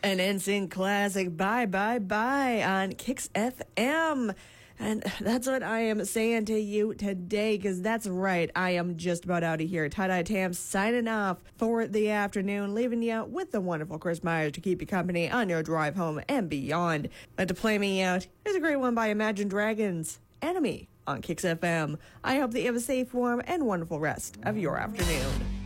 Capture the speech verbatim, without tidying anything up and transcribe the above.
An instant classic, Bye Bye Bye on Kicks F M. And that's what I am saying to you today, because that's right, I am just about out of here. Tie-Dye Tam signing off for the afternoon, leaving you with the wonderful Chris Myers to keep you company on your drive home and beyond. But to play me out, here's a great one by Imagine Dragons, Enemy on Kicks F M. I hope that you have a safe, warm, and wonderful rest of your afternoon.